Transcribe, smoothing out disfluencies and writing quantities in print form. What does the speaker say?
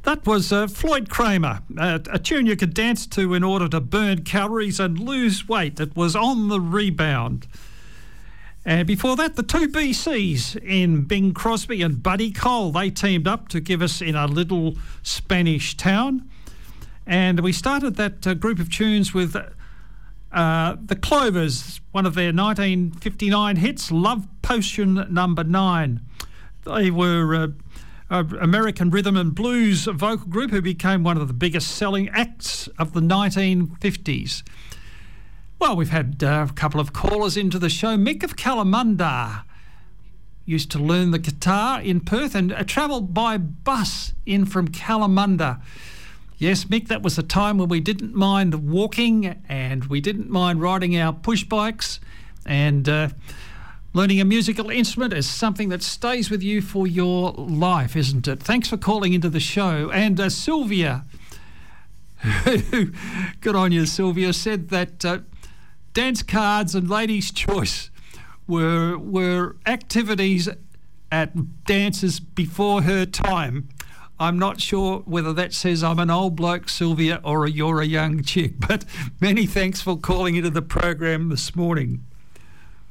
That was Floyd Kramer, a tune you could dance to in order to burn calories and lose weight. It was On the Rebound. And before that, the two BCs in Bing Crosby and Buddy Cole. They teamed up to give us In a Little Spanish Town. And we started that group of tunes with the Clovers, one of their 1959 hits, Love Potion Number 9. They were American rhythm and blues vocal group who became one of the biggest selling acts of the 1950s. Well, we've had a couple of callers into the show. Mick of Kalamunda used to learn the guitar in Perth and travelled by bus in from Kalamunda. Yes, Mick, that was a time when we didn't mind walking and we didn't mind riding our push bikes, and learning a musical instrument is something that stays with you for your life, isn't it? Thanks for calling into the show. And Sylvia, good on you, Sylvia, said that dance cards and ladies' choice were activities at dances before her time. I'm not sure whether that says I'm an old bloke, Sylvia, or you're a young chick, but many thanks for calling into the program this morning.